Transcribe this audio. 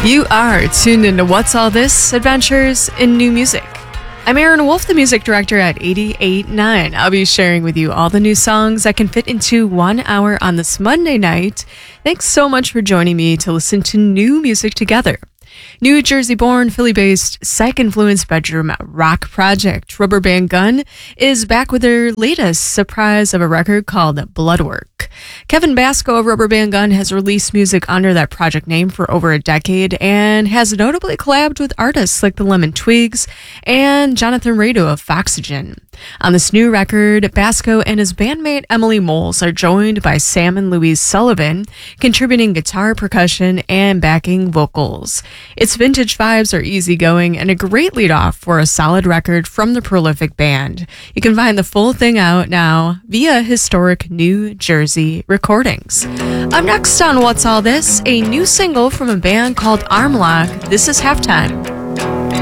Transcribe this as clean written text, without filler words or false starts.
You are tuned into What's All This? Adventures in New Music. I'm Aaron Wolf, the music director at 88.9. I'll be sharing with you all the new songs that can fit into 1 hour on this Monday night. Thanks so much for joining me to listen to new music together. New Jersey-born, Philly-based, psych-influenced bedroom rock project Rubber Band Gun is back with their latest surprise of a record called Bloodwork. Kevin Basco of Rubber Band Gun has released music under that project name for over a decade and has notably collabed with artists like the Lemon Twigs and Jonathan Rado of Foxygen. On this new record, Basco and his bandmate Emily Moles are joined by Sam and Louise Sullivan, contributing guitar, percussion, and backing vocals. Its vintage vibes are easygoing and a great lead-off for a solid record from the prolific band. You can find the full thing out now via Historic New Jersey Recordings. Up next on What's All This? A new single from a band called Armlock. This is Halftime.